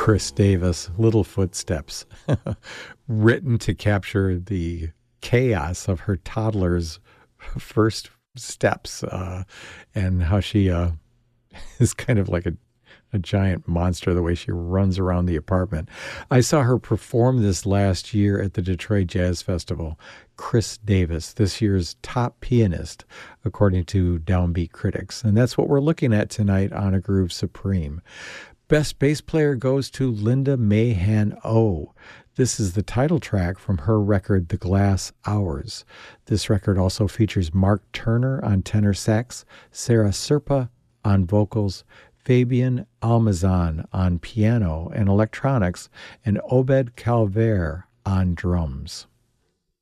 Chris Davis, Little Footsteps, written to capture the chaos of her toddler's first steps and how she is kind of like a giant monster, the way she runs around the apartment. I saw her perform this last year at the Detroit Jazz Festival. Chris Davis, this year's top pianist, according to Downbeat critics. And that's what we're looking at tonight on A Groove Supreme. Best bass player goes to Linda Mahan O. This is the title track from her record, The Glass Hours. This record also features Mark Turner on tenor sax, Sarah Serpa on vocals, Fabian Almazan on piano and electronics, and Obed Calver on drums.